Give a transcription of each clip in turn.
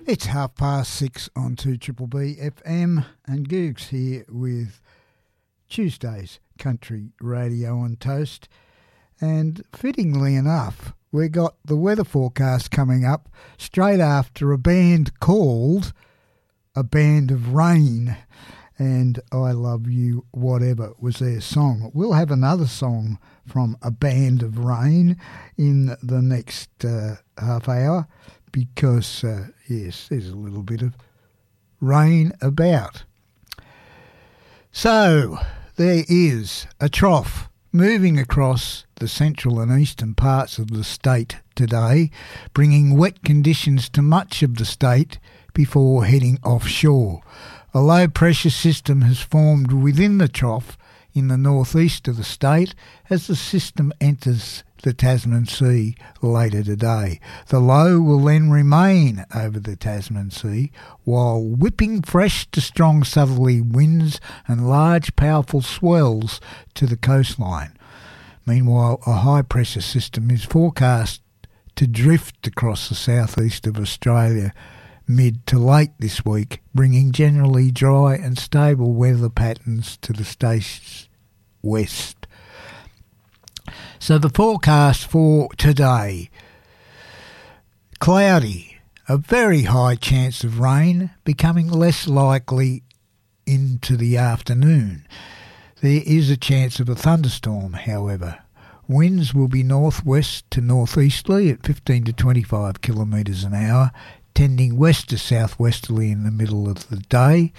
It's 6:30 on 2BBB FM, and Googs here with Tuesday's Country Radio on Toast. And fittingly enough, we got the weather forecast coming up straight after a band called A Band of Rain, and I Love You Whatever was their song. We'll have another song from A Band of Rain in the next half hour, because, yes, there's a little bit of rain about. So, there is a trough moving across the central and eastern parts of the state today, bringing wet conditions to much of the state before heading offshore. A low pressure system has formed within the trough in the northeast of the state as the system enters the Tasman Sea later today. The low will then remain over the Tasman Sea, while whipping fresh to strong southerly winds and large powerful swells to the coastline. Meanwhile, a high pressure system is forecast to drift across the southeast of Australia mid to late this week, bringing generally dry and stable weather patterns to the state's west. So the forecast for today: cloudy, a very high chance of rain, becoming less likely into the afternoon. There is a chance of a thunderstorm, however. Winds will be northwest to northeasterly at 15 to 25 kilometres an hour, tending west to southwesterly in the middle of the day.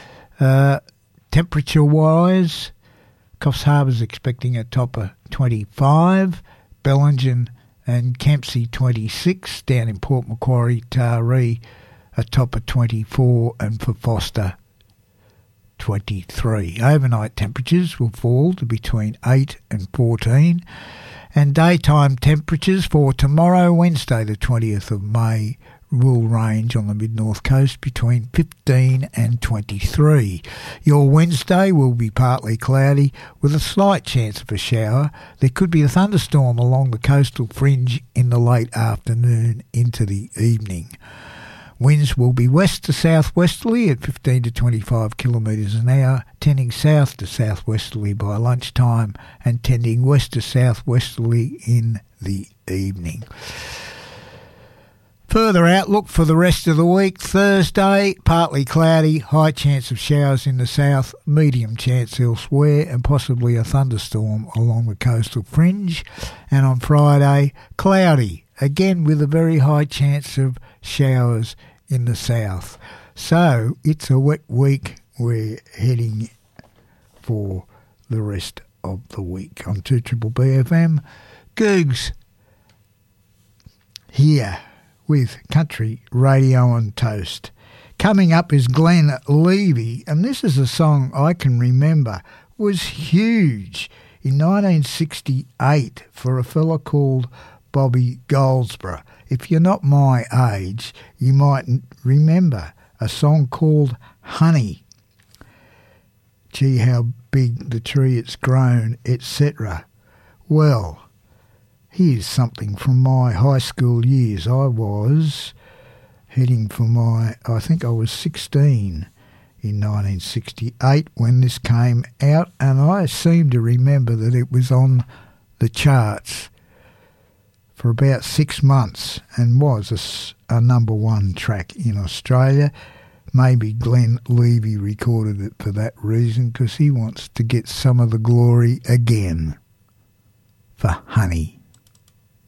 Temperature-wise, Coffs Harbour's expecting a top of 25, Bellingen and Kempsey 26, down in Port Macquarie, Taree a top of 24, and for Foster 23. Overnight temperatures will fall to between 8 and 14, and daytime temperatures for tomorrow, Wednesday the 20th of May, will range on the mid-north coast between 15 and 23. Your Wednesday will be partly cloudy with a slight chance of a shower. There could be a thunderstorm along the coastal fringe in the late afternoon into the evening. Winds will be west to southwesterly at 15 to 25 kilometres an hour, tending south to southwesterly by lunchtime and tending west to southwesterly in the evening. Further outlook for the rest of the week: Thursday, partly cloudy, high chance of showers in the south, medium chance elsewhere, and possibly a thunderstorm along the coastal fringe. And on Friday, cloudy, again with a very high chance of showers in the south. So it's a wet week we're heading for the rest of the week. On 2BBB FM, Googs here with Country Radio on Toast. Coming up is Glenn Levy, and this is a song I can remember was huge in 1968 for a fella called Bobby Goldsborough. If you're not my age, you might remember a song called Honey. Gee, how big the tree it's grown, etc. Well, here's something from my high school years. I was heading for I think I was 16 in 1968 when this came out, and I seem to remember that it was on the charts for about 6 months and was a number one track in Australia. Maybe Glenn Levy recorded it for that reason, because he wants to get some of the glory again for Honey.